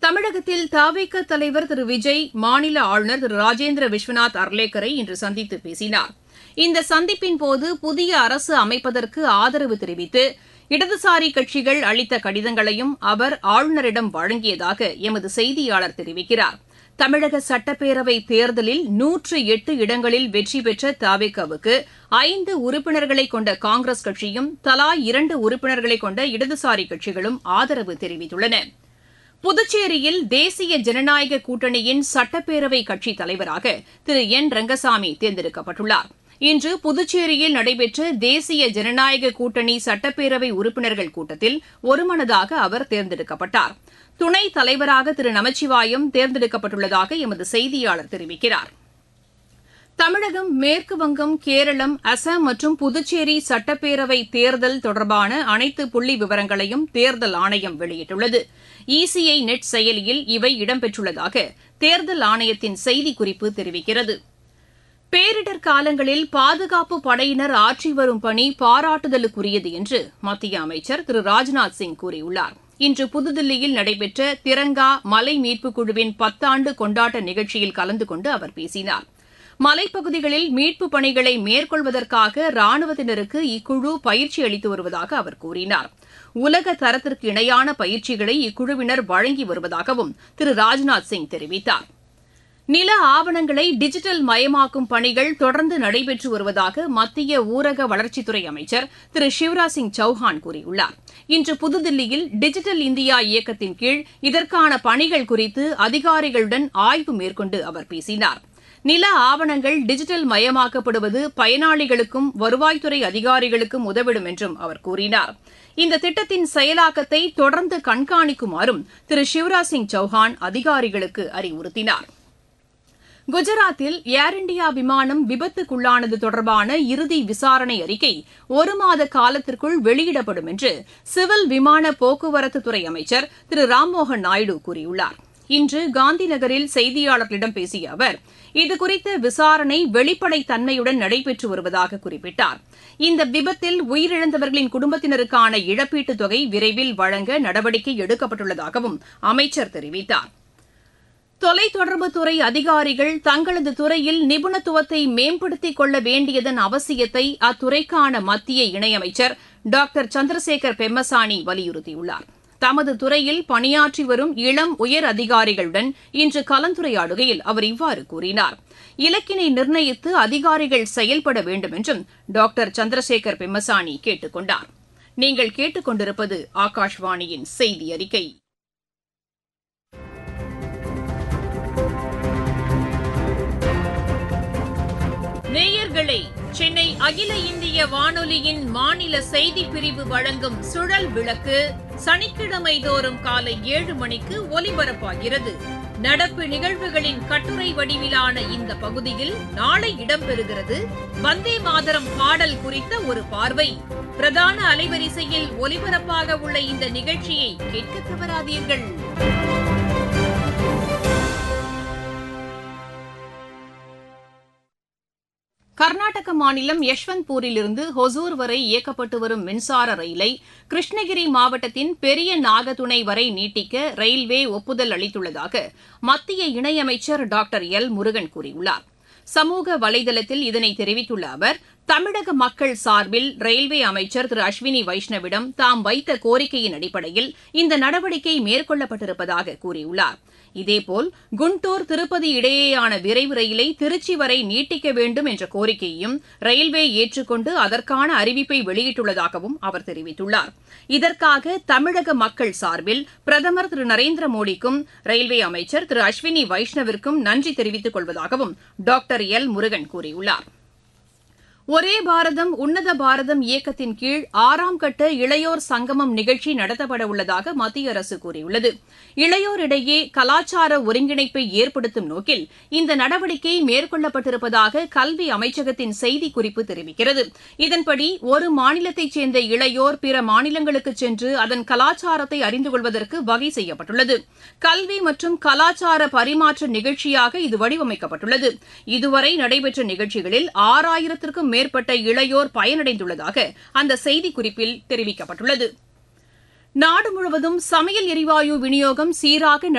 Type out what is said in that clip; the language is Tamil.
தமிழகத்தில் தவிக தலைவர் திரு விஜய் மாநில ஆளுநர் திரு ராஜேந்திர விஸ்வநாத் அர்லேக்கரை இன்று சந்தித்து பேசினார். இந்த சந்திப்பின்போது புதிய அரசு அமைப்பதற்கு ஆதரவு தெரிவித்து இடதுசாரி கட்சிகள் அளித்த கடிதங்களையும் அவர் ஆளுநரிடம் வழங்கியதாக எமது செய்தியாளர் தெரிவிக்கிறார். தமிழக சட்டப்பேரவை தேர்தலில் 108 இடங்களில் வெற்றி பெற்ற தவிகவுக்கு 5 உறுப்பினர்களை கொண்ட காங்கிரஸ் கட்சியும் தலா 2 உறுப்பினர்களை கொண்ட இடதுசாரி கட்சிகளும் ஆதரவு தெரிவித்துள்ளன. புதுச்சேரியில் தேசிய ஜனநாயக கூட்டணியின் சட்டப்பேரவை கட்சித் தலைவராக திரு என் ரங்கசாமி தேர்ந்தெடுக்கப்பட்டுள்ளார். இன்று புதுச்சேரியில் நடைபெற்ற தேசிய ஜனநாயக கூட்டணி சட்டப்பேரவை உறுப்பினர்கள் கூட்டத்தில் ஒருமனதாக அவர் தேர்ந்தெடுக்கப்பட்டார். துணைத் தலைவராக திரு நமச்சிவாயம் தேர்ந்தெடுக்கப்பட்டுள்ளதாக எமது செய்தியாளர் தெரிவிக்கிறார். தமிழகம், மேற்குவங்கம், கேரளம், அசாம் மற்றும் புதுச்சேரி சட்டப்பேரவை தேர்தல் தொடர்பான அனைத்து புள்ளி விவரங்களையும் தேர்தல் ஆணையம் வெளியிட்டுள்ளது. இசிஐ நெட் செயலியில் இவை இடம்பெற்றுள்ளதாக தேர்தல் ஆணையத்தின் செய்திக்குறிப்பு தெரிவிக்கிறது. பேரிடர் காலங்களில் பாதுகாப்பு படையினர் ஆற்றி வரும் பணி பாராட்டுதலுக்குரியது என்று மத்திய அமைச்சர் திரு ராஜ்நாத் சிங் கூறியுள்ளார். இன்று புதுதில்லியில் நடைபெற்ற திரங்கா மலை மீட்புக் குழுவின் 10 ஆண்டு கொண்டாட்ட நிகழ்ச்சியில் கலந்து கொண்டு அவர் பேசினார். மலைப்பகுதிகளில் மீட்புப் பணிகளை மேற்கொள்வதற்காக ராணுவத்தினருக்கு இக்குழு பயிற்சி அளித்து வருவதாக அவர் கூறினார். உலக தரத்திற்கு இணையான பயிற்சிகளை இக்குழுவினர் வழங்கி வருவதாகவும் திரு ராஜ்நாத் சிங் தெரிவித்தார். நில ஆவணங்களை டிஜிட்டல் மயமாக்கும் பணிகள் தொடர்ந்து நடைபெற்று வருவதாக மத்திய ஊரக வளர்ச்சித்துறை அமைச்சர் திரு சிவராஜ் சிங் சௌஹான் கூறியுள்ளார். இன்று புதுதில்லியில் டிஜிட்டல் இந்தியா இயக்கத்தின் கீழ் இதற்கான பணிகள் குறித்து அதிகாரிகளுடன் ஆய்வு மேற்கொண்டு அவர் பேசினார். நில ஆவணங்கள் டிஜிட்டல் மயமாக்கப்படுவது பயனாளிகளுக்கும் வருவாய்த்துறை அதிகாரிகளுக்கும் உதவிடும் என்றும் அவர் கூறினார். இந்த திட்டத்தின் செயலாக்கத்தை தொடர்ந்து கண்காணிக்குமாறும் திரு சிவராஜ் சிங் சௌஹான் அதிகாரிகளுக்கு அறிவுறுத்தினார். குஜராத்தில் ஏர் இண்டியா விமானம் விபத்துக்குள்ளானது தொடர்பான இறுதி விசாரணை அறிக்கை 1 மாத காலத்திற்குள் வெளியிடப்படும் என்று சிவில் விமான போக்குவரத்துத்துறை அமைச்சர் திரு ராம்மோகன் நாயுடு கூறியுள்ளார். இன்று காந்திநகரில் செய்தியாளர்களிடம் பேசிய அவர் இதுகுறித்த விசாரணை வெளிப்படைத்தன்மையுடன் நடைபெற்று வருவதாக குறிப்பிட்டார். இந்த விபத்தில் உயிரிழந்தவர்களின் குடும்பத்தினருக்கான இழப்பீட்டுத் தொகை விரைவில் வழங்க நடவடிக்கை எடுக்கப்பட்டுள்ளதாகவும் அமைச்சர் தெரிவித்தார். தொலைத்தொடர்புத்துறை அதிகாரிகள் தங்களது துறையில் நிபுணத்துவத்தை மேம்படுத்திக் கொள்ள வேண்டியதன் அவசியத்தை அத்துறைக்கான மத்திய இணையமைச்சர் டாக்டர் சந்திரசேகர் பெம்மசானி வலியுறுத்தியுள்ளார். தமது துறையில் பணியாற்றி வரும் இளம் உயர் அதிகாரிகளுடன் இன்று கலந்துரையாடுகையில் அவர் இவ்வாறு கூறினார். இலக்கினை நிர்ணயித்து அதிகாரிகள் செயல்பட வேண்டும் என்றும் டாக்டர் சந்திரசேகர் பெம்மசானி கேட்டுக் கொண்டார். நீங்கள் கேட்டுக் கொண்டிருப்பது ஆகாஷ்வாணியின் செய்தி அறிக்கை. நேயர்களே, சென்னை அகில இந்திய வானொலியின் மாநில செய்திப் பிரிவு வழங்கும் சுழல் விளக்கு சனிக்கிழமை தோறும் காலை 7 மணிக்கு ஒலிபரப்பாகிறது. நடப்பு நிகழ்வுகளின் கட்டுரை வடிவிலான இந்த பகுதியில் நாளை இடம்பெறுகிறது வந்தே மாதரம் பாடல் குறித்த ஒரு பார்வை. பிரதான அலைவரிசையில் ஒலிபரப்பாக உள்ள இந்த நிகழ்ச்சியை கேட்க தவறாதீர்கள். கர்நாடக மாநிலம் யஷ்வந்த்பூரிலிருந்து ஹொசூர் வரை இயக்கப்பட்டு வரும் மின்சார ரயிலை கிருஷ்ணகிரி மாவட்டத்தின் பெரிய நாகதுணை வரை நீட்டிக்க ரயில்வே ஒப்புதல் அளித்துள்ளதாக மத்திய இணையமைச்சர் டாக்டர் எல் முருகன் கூறியுள்ளார். சமூக வலைதளத்தில் இதனை தெரிவித்துள்ள அவர், தமிழக மக்கள் சார்பில் ரயில்வே அமைச்சர் திரு அஸ்வினி வைஷ்ணவிடம் தாம் வைத்த கோரிக்கையின் அடிப்படையில் இந்த நடவடிக்கை மேற்கொள்ளப்பட்டிருப்பதாக கூறியுள்ளார். இதேபோல் குண்டூர் திருப்பதி இடையேயான விரைவு ரயிலை திருச்சி வரை நீட்டிக்க வேண்டும் என்ற கோரிக்கையையும் ரயில்வே ஏற்றுக்கொண்டு அதற்கான அறிவிப்பை வெளியிட்டுள்ளதாகவும் அவர் தெரிவித்துள்ளார். இதற்காக தமிழக மக்கள் சார்பில் பிரதமர் திரு நரேந்திர மோடிக்கும் ரயில்வே அமைச்சர் திரு அஸ்வினி வைஷ்ணவிற்கும் நன்றி தெரிவித்துக் கொள்வதாகவும் டாக்டர் எல் முருகன் கூறியுள்ளார். ஒரே பாரதம் உன்னத பாரதம் இயக்கத்தின் கீழ் 6ஆம் கட்ட இளையோர் சங்கமம் நிகழ்ச்சி நடத்தப்பட உள்ளதாக மத்திய அரசு கூறியுள்ளது. இளையோரிடையே கலாச்சார ஒருங்கிணைப்பை ஏற்படுத்தும் நோக்கில் இந்த நடவடிக்கை மேற்கொள்ளப்பட்டிருப்பதாக கல்வி அமைச்சகத்தின் செய்திக்குறிப்பு தெரிவிக்கிறது. இதன்படி ஒரு மாநிலத்தைச் சேர்ந்த இளையோர் பிற மாநிலங்களுக்கு சென்று அதன் கலாச்சாரத்தை அறிந்து கொள்வதற்கு வகை செய்யப்பட்டுள்ளது. கல்வி மற்றும் கலாச்சார பரிமாற்ற நிகழ்ச்சியாக இது வடிவமைக்கப்பட்டுள்ளது. இதுவரை நடைபெற்ற நிகழ்ச்சிகளில் 6000க்கும் மேற்பட்ட இளையோர் பயனடைந்துள்ளதாக அந்த செய்திக்குறிப்பில் தெரிவிக்கப்பட்டுள்ளது. நாடு முழுவதும் சமையல் எரிவாயு விநியோகம் சீராக